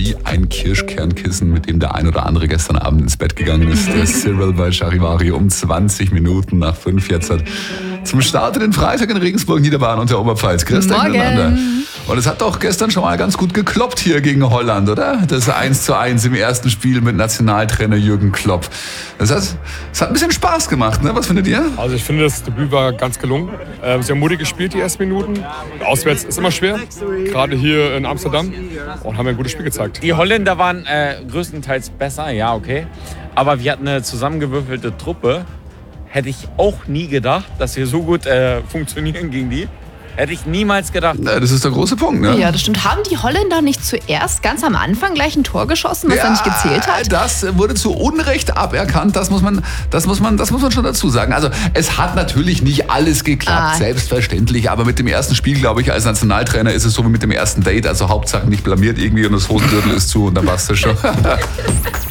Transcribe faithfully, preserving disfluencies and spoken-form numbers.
wie ein Kirschkernkissen, mit dem der ein oder andere gestern Abend ins Bett gegangen ist. Der Cyril bei Charivari um zwanzig Minuten nach fünf jetzt hat zum Start in den Freitag in Regensburg, Niederbayern und der Oberpfalz. Grüß dich miteinander. Und es hat doch gestern schon mal ganz gut gekloppt hier gegen Holland, oder? Das eins zu eins im ersten Spiel mit Nationaltrainer Jürgen Klopp. Das hat, das hat ein bisschen Spaß gemacht, ne? Was findet ihr? Also ich finde, das Debüt war ganz gelungen. Äh, sie haben mutig gespielt die ersten Minuten. Auswärts ist immer schwer, gerade hier in Amsterdam. Und haben ein gutes Spiel gezeigt. Die Holländer waren äh, größtenteils besser, ja okay. Aber wir hatten eine zusammengewürfelte Truppe. Hätte ich auch nie gedacht, dass wir so gut äh, funktionieren gegen die. Hätte ich niemals gedacht. Ja, das ist der große Punkt, ne? Ja, das stimmt. Haben die Holländer nicht zuerst ganz am Anfang gleich ein Tor geschossen, was ja, er nicht gezählt hat? Das wurde zu Unrecht aberkannt. Das muss man, das muss man, das muss man schon dazu sagen. Also es hat natürlich nicht alles geklappt, ah. selbstverständlich. Aber mit dem ersten Spiel, glaube ich, als Nationaltrainer ist es so wie mit dem ersten Date. Also Hauptsache nicht blamiert irgendwie und das Hosengürtel ist zu und dann passt das schon.